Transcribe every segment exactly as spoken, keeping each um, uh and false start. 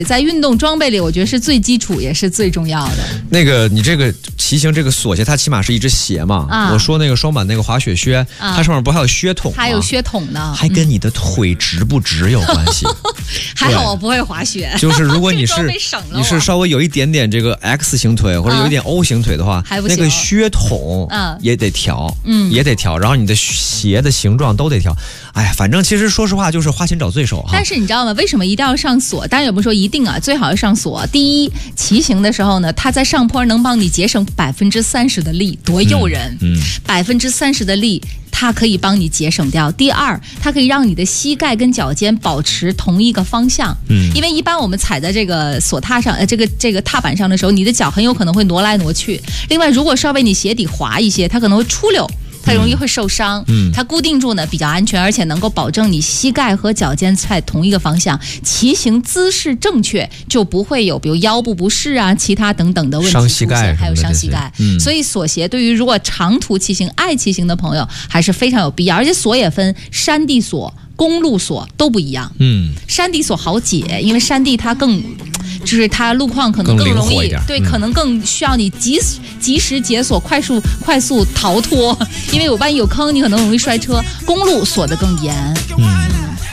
在运动装备里，我觉得是最基础也是最重要的。 那个你这个骑行这个锁鞋，它起码是一只鞋嘛。啊、我说那个双板那个滑雪靴，啊、它上面不还有靴筒吗？ 还有靴筒呢， 还跟你的腿直不直有关系。 还好我不会滑雪。 就是如果你是你是稍微有一点点这个 X 型腿或者有一点 O 型腿的话， 啊、 那个靴筒也得调， 嗯， 也得调，然后你的鞋的形状都得调。哎呀，反正其实说实话就是花钱找罪受哈。 但是你知道吗？为什么一定要上锁？当然也不是说一定啊，最好要上锁。第一，骑行的时候呢，它在上坡能帮你节省百分之三十的力，多诱人！嗯，百分之三十的力。它可以帮你节省掉。第二，它可以让你的膝盖跟脚尖保持同一个方向。嗯，因为一般我们踩在这个锁踏上，呃，这个这个踏板上的时候，你的脚很有可能会挪来挪去。另外，如果稍微你鞋底滑一些，它可能会出溜。它容易会受伤，嗯，它固定住呢比较安全，而且能够保证你膝盖和脚尖在同一个方向，骑行姿势正确，就不会有比如腰部不适啊、其他等等的问题伤膝盖， 还有伤膝盖。嗯，所以锁鞋对于如果长途骑行、爱骑行的朋友还是非常有必要，而且锁也分山地锁、公路锁都不一样。嗯，山地锁好解，因为山地它更。就是它路况可能更容易，对，嗯、可能更需要你及时及时解锁，快速快速逃脱，因为有万一有坑，你可能容易摔车。公路锁得更严，嗯，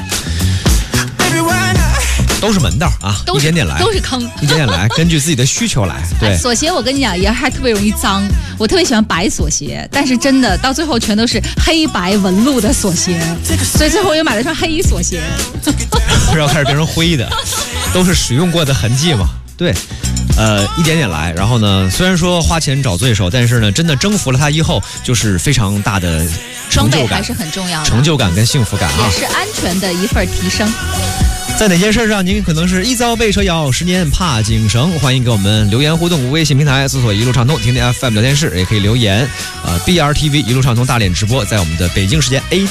都是门道啊，一点点来， 都是坑， 一点点来，根据自己的需求来。对， 锁鞋我跟你讲也还特别容易脏，我特别喜欢白锁鞋，但是真的到最后全都是黑白纹路的锁鞋，所以最后我又买了双黑锁鞋， 然后开始变成灰的。都是使用过的痕迹嘛，对，呃，一点点来。然后呢，虽然说花钱找罪受，但是呢，真的征服了它以后，就是非常大的成就感， 还是很重要的成就感跟幸福感啊， 也是安全的一份提升。 在哪件事上您可能是一朝被蛇咬，十年怕井绳？欢迎给我们留言互动，微信平台搜索一路畅通，听听 F M 聊天室，也可以留言。呃 ，B R T V 一路畅通大脸直播，在我们的北京时间 A。